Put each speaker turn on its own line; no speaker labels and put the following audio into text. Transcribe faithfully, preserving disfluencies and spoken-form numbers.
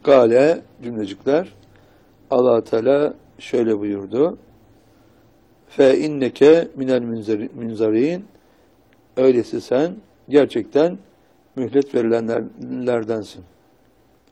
Kale cümlecikler. Allah Teala şöyle buyurdu. Fe inneke minel münzarin. Öyleyse sen gerçekten mühlet verilenlerdensin.